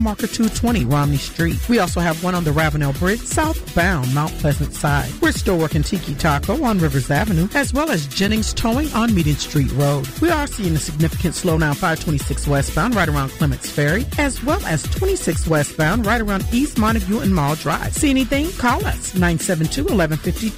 Marker 220 Romney Street. We also have one on the Ravenel Bridge, southbound Mount Pleasant side. We're still working Tiki Taco on Rivers Avenue, as well as Jennings Towing on Meeting Street Road. We are seeing a significant slowdown 526 westbound right around Clements Ferry, as well as 26 westbound right around East Montague and Mall Drive. See anything? Call us 972-1152